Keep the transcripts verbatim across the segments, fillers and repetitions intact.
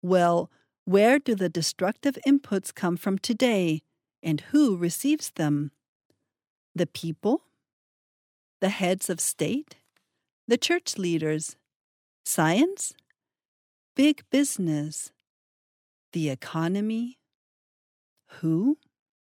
Well, where do the destructive inputs come from today, and who receives them? The people? The heads of state? The church leaders? Science? Big business? The economy? Who?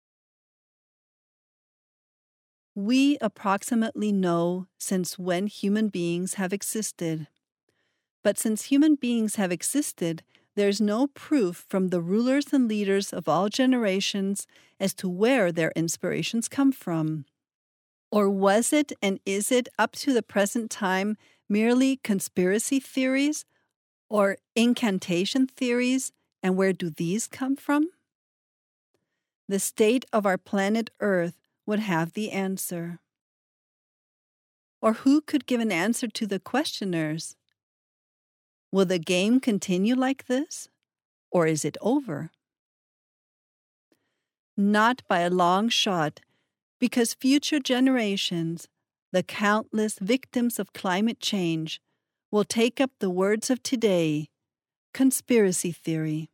We approximately know since when human beings have existed. But since human beings have existed, there is no proof from the rulers and leaders of all generations as to where their inspirations come from. Or was it and is it up to the present time merely conspiracy theories or incantation theories, and where do these come from? The state of our planet Earth would have the answer. Or who could give an answer to the questioners? Will the game continue like this, or is it over? Not by a long shot, because future generations, the countless victims of climate change, will take up the words of today, conspiracy theory.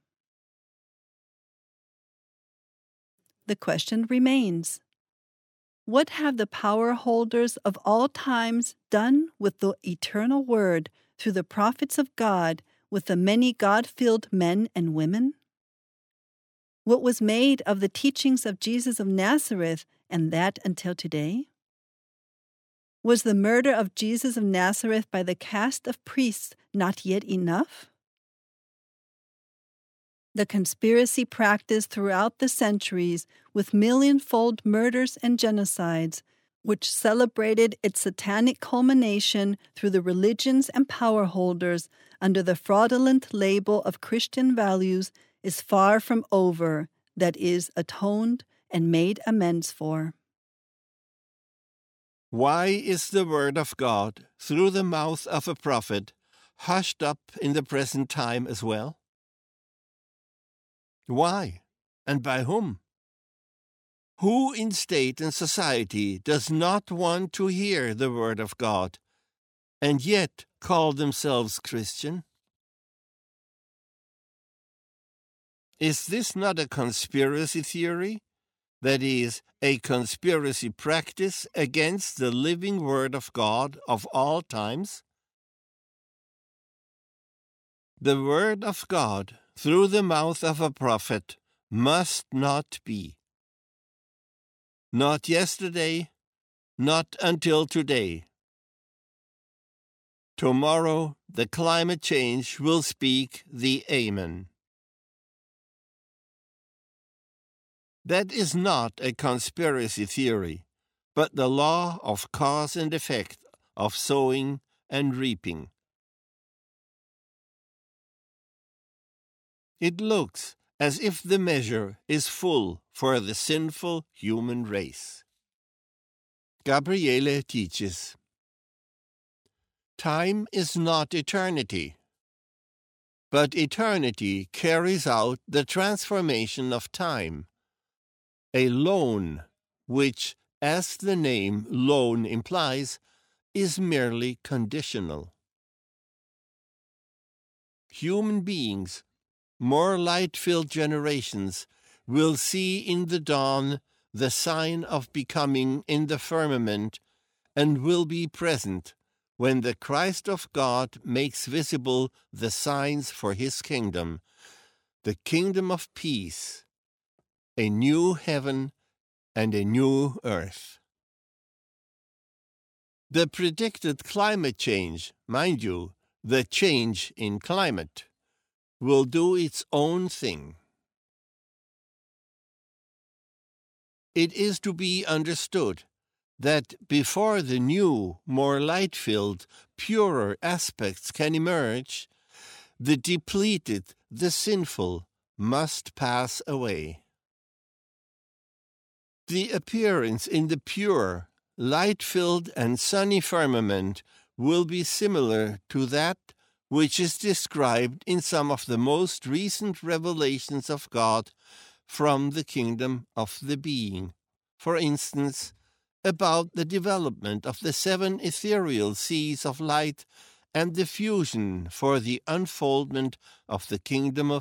The question remains, what have the power holders of all times done with the eternal word through the prophets of God, with the many God-filled men and women? What was made of the teachings of Jesus of Nazareth, and that until today? Was the murder of Jesus of Nazareth by the caste of priests not yet enough? The conspiracy practiced throughout the centuries with million-fold murders and genocides, which celebrated its satanic culmination through the religions and power holders under the fraudulent label of Christian values, is far from over, that is, atoned and made amends for. Why is the word of God, through the mouth of a prophet, hushed up in the present time as well? Why, and by whom? Who in state and society does not want to hear the word of God, and yet call themselves Christian? Is this not a conspiracy theory? That is, a conspiracy practice against the living word of God of all times? The word of God, through the mouth of a prophet, must not be. Not yesterday, not until today. Tomorrow, the climate change will speak the Amen. That is not a conspiracy theory, but the law of cause and effect of sowing and reaping. It looks as if the measure is full for the sinful human race. Gabriele teaches, time is not eternity, but eternity carries out the transformation of time. A loan, which, as the name loan implies, is merely conditional. Human beings, more light-filled generations, will see in the dawn the sign of becoming in the firmament, and will be present when the Christ of God makes visible the signs for his kingdom, the kingdom of peace, a new heaven and a new earth. The predicted climate change, mind you, the change in climate, will do its own thing. It is to be understood that before the new, more light-filled, purer aspects can emerge, the depleted, the sinful, must pass away. The appearance in the pure, light-filled and sunny firmament will be similar to that which is described in some of the most recent revelations of God from the kingdom of the being. For instance, about the development of the seven ethereal seas of light and the fusion for the unfoldment of the kingdom of